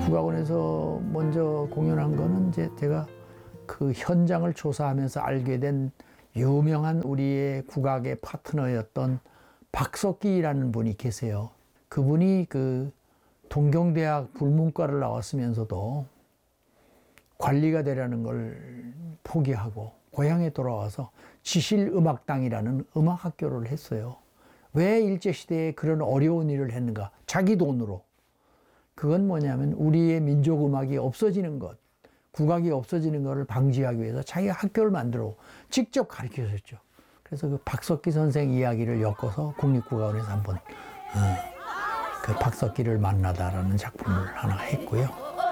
국악원에서 먼저 공연한 거는 이제 제가 그 현장을 조사하면서 알게 된 유명한 우리의 국악의 파트너였던 박석기라는 분이 계세요. 그분이 그 동경대학 불문과를 나왔으면서도 관리가 되려는 걸 포기하고 고향에 돌아와서 지실음악당이라는 음악학교를 했어요. 왜 일제시대에 그런 어려운 일을 했는가? 자기 돈으로. 그건 뭐냐면 우리의 민족음악이 없어지는 것, 국악이 없어지는 것을 방지하기 위해서 자기가 학교를 만들어 직접 가르쳐줬죠. 그래서 그 박석기 선생 이야기를 엮어서 국립국악원에서 한번 그 박석기를 만나다라는 작품을 하나 했고요.